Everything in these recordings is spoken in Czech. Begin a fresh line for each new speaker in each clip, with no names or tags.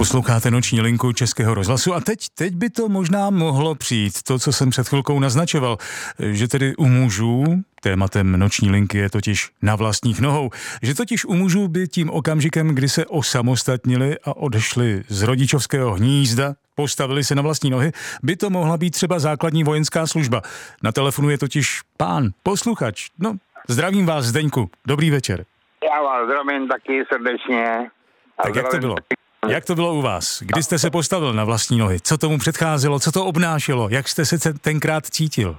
Posloucháte Noční linku Českého rozhlasu a teď by to možná mohlo přijít, to, co jsem před chvilkou naznačoval, že tedy u mužů, tématem Noční linky je totiž na vlastních nohou, že totiž u mužů by tím okamžikem, kdy se osamostatnili a odešli z rodičovského hnízda, postavili se na vlastní nohy, by to mohla být třeba základní vojenská služba. Na telefonu je totiž pán, posluchač. No, zdravím vás, Zdeňku, dobrý večer.
Já vás zdravím taky srdečně.
Tak jak to bylo? Jak to bylo u vás? Kdy jste se postavil na vlastní nohy? Co tomu předcházelo? Co to obnášelo? Jak jste se tenkrát cítil?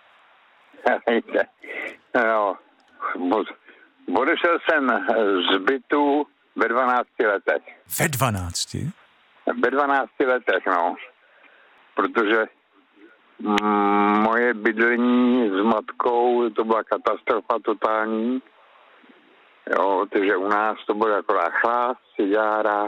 No, odešel jsem z bytu ve 12 letech.
Ve 12?
Ve 12 letech, no. Protože moje bydlení s matkou, to byla katastrofa totální. Jo, takže u nás to bylo akorát chlás, cigára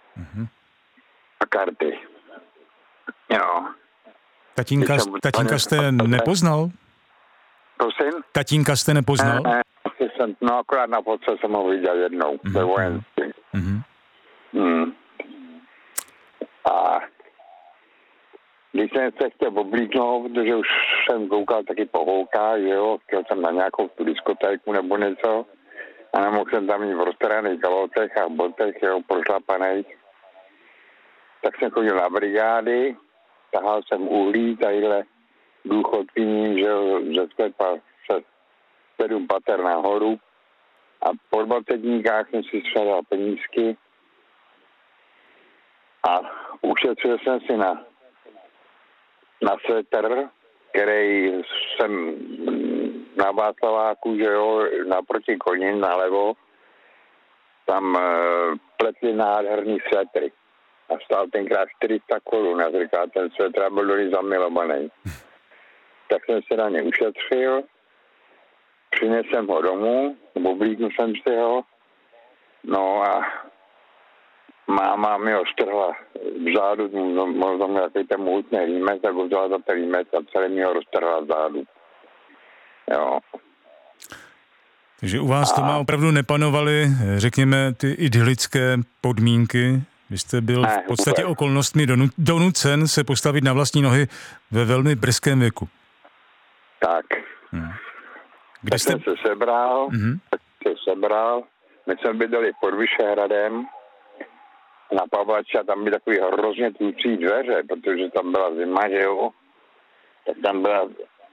a karty. Jo.
Tatínka jste nepoznal?
Prosím?
Tatínka jste nepoznal?
Ne, no akorát na fotce jsem ho viděl jednou, ve vojenství. A když jsem se chtěl oblíknout, protože už jsem koukal taky po holkách, že jo, chtěl jsem na nějakou tu diskotéku nebo něco, a nemohl jsem tam mít v roztaraných kalotech a botech, jo, prošlapaných. Tak jsem chodil na brigády, tahal jsem uhlí, tadyhle důchodkyním, že jo, ze sklepa přes 7 pater nahoru. A po 20 dníkách jsem si střadal penízky a ušetřil jsem si na svetr, který jsem na Václaváku, že jo, naproti Konin, nalevo, tam pletli nádherný svetry. A stál tenkrát 400 korun. A říkal, ten svetr byl dolí zamilovaný. Tak jsem se na ně ušetřil, přinesl jsem ho domů, oblíknul jsem si ho, no a máma mi ho strhla vzadu, možná mi takový ten mohutný rýmec, tak ho vzala za ten rýmec a celý mi ho roztrhla vzadu. Jo.
Takže u vás doma opravdu nepanovaly, řekněme, ty idylické podmínky. Vy jste byl v podstatě okolnostmi donucen se postavit na vlastní nohy ve velmi brzkém věku.
Tak.
Kde jste...
jsem se sebral. My jsme bydleli pod Vyšehradem na Pavlači a tam byly takový hrozně tlucí dveře, protože tam byla zima, že jo. Tak tam byla...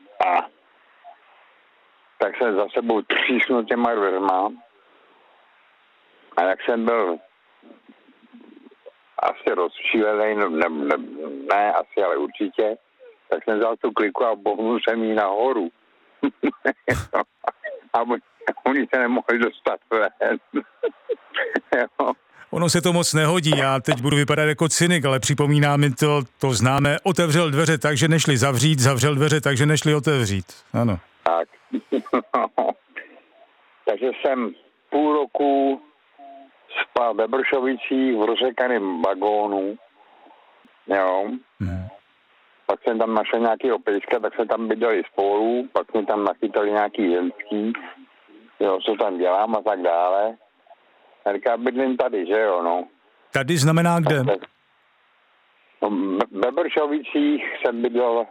Tak jsem za sebou třísnul těma dveřma a jak jsem byl asi rozčílený, ne asi, ale určitě, tak jsem vzal tu kliku a bohnul jsem jí nahoru. A oni se nemohli dostat ven.
Ono se to moc nehodí, já teď budu vypadat jako cynik, ale připomíná mi to známé, otevřel dveře tak, že nešli zavřít, zavřel dveře tak, že nešli otevřít. Ano.
Tak. Takže jsem půl roku spal ve Bršovicích v rozsekaném vagónu. Jo. Pak jsem tam našel nějaký opejska, tak jsme tam bydleli spolu, pak jsme tam nachytali nějaký ženský, jo, co tam dělám a tak dále. A říká, bydlím tady, že jo, no.
Tady znamená kde?
Ve Bršovicích jsem bydlel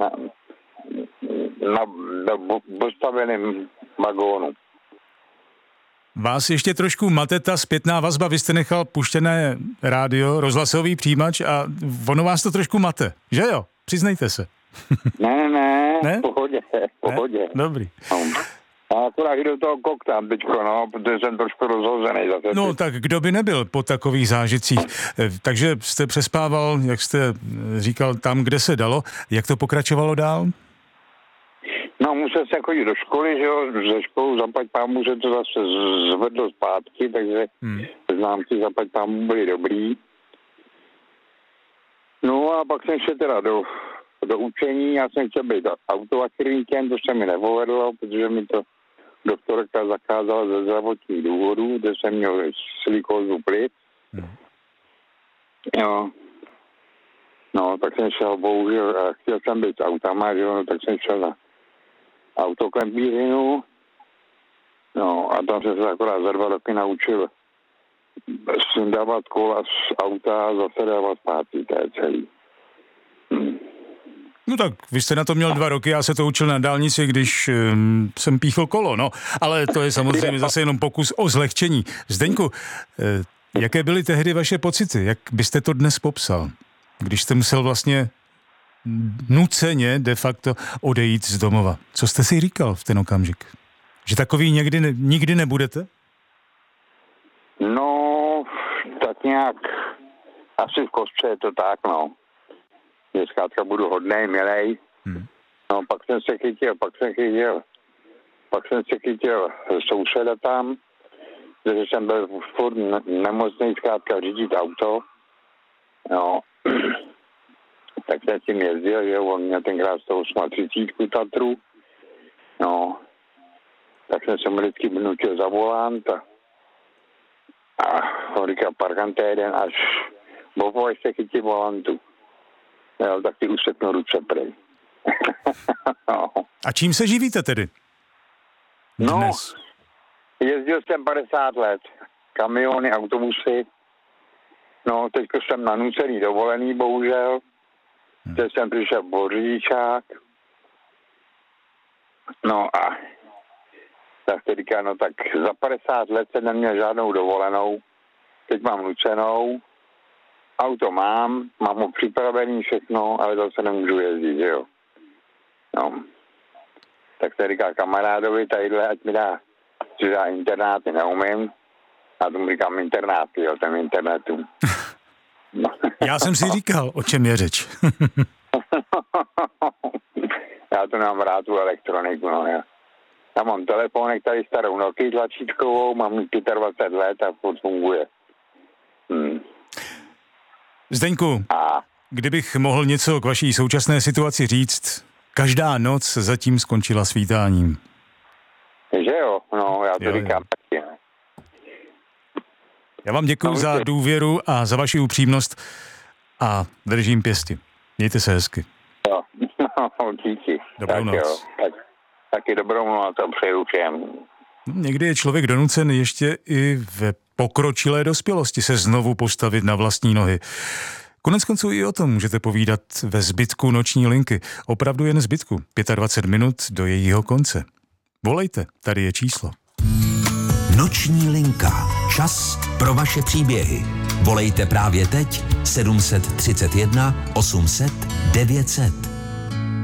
na postaveném vagónu.
Vás ještě trošku mate ta zpětná vazba, vy jste nechal puštěné rádio, rozhlasový přijímač a ono vás to trošku mate, že jo? Přiznejte se.
Ne? Pohodě.
Ne? Dobrý.
A akorát do toho koktám teďko, no, protože jsem trošku rozhozený zase.
No tak kdo by nebyl po takových zážitcích. Takže jste přespával, jak jste říkal, tam, kde se dalo. Jak to pokračovalo dál?
No, musel jsem chodit do školy, že jo, ze školu zaplať pámu, že to zase zvedlo zpátky, takže známky zaplať pámu byly dobrý. No a pak jsem šel teda do učení, já jsem chtěl být autoakrýníkem, to se mi nepovedlo, protože mi to doktorka zakázala ze zdravotních důvodů, kde jsem měl silikózu plic. Jo. No, tak jsem šel, bohužel, chtěl jsem být autama, že jo, tak jsem šel na autoklempírinu, no a tam jsem se akorát za 2 roky naučil sundávat kola z auta a zase dávat zpátky, to je celý.
No tak, vy jste na to měl 2 roky, já se to učil na dálnici, když jsem píchl kolo, no. Ale to je samozřejmě zase jenom pokus o zlehčení. Zdeňku, jaké byly tehdy vaše pocity? Jak byste to dnes popsal? Když jste musel vlastně nuceně de facto odejít z domova. Co jste si říkal v ten okamžik? Že takový nikdy nebudete?
No, tak nějak asi v kostře je to tak, no. Že zkrátka budu hodnej, milej. No, pak jsem se chytil souseda tam, že jsem byl furt nemocný zkrátka řídit auto. No, tak jsem s tím jezdil, že on měl tenkrát 138 Tatru. No, tak jsem se mu vždycky vnutil za volant a on říkal, parkante jeden až Bobo, až se chytí volantu. Jo, tak ti useknu ruce prej. No.
A čím se živíte tedy? Dnes?
No, jezdil jsem 50 let. Kamiony, autobusy. No, teď jsem na nucený dovolený, bohužel. Teď jsem přišel po řidičák. No a tak teď říká, no tak za 50 let jsem neměl žádnou dovolenou. Teď mám nucenou. Auto mám ho připravený všechno, ale zase nemůžu jezdit, že jo. No. Tak se říká kamarádovi tadyhle, ať mi dá internáty, neumím. A tomu říkám internáty, jo, ten internetu. No.
Já jsem si říkal, o čem je řeč.
Já to nemám rád tu elektroniku, no. Já mám telefonek tady starou Nokia tlačítkovou, mám 25 let a furt funguje.
Zdeňku, kdybych mohl něco k vaší současné situaci říct, každá noc zatím skončila svítáním.
Že jo? No, já to říkám taky.
Já vám děkuju za důvěru a za vaši upřímnost a držím pěsti. Mějte se hezky.
Jo, no, díky.
Dobrou noc.
Jo, taky dobrou noc a přeju všem.
Někdy je člověk donucen ještě i ve pokročilé dospělosti se znovu postavit na vlastní nohy. Koneckonců i o tom můžete povídat ve zbytku noční linky. Opravdu jen zbytku. 25 minut do jejího konce. Volejte, tady je číslo.
Noční linka. Čas pro vaše příběhy. Volejte právě teď 731 800 900.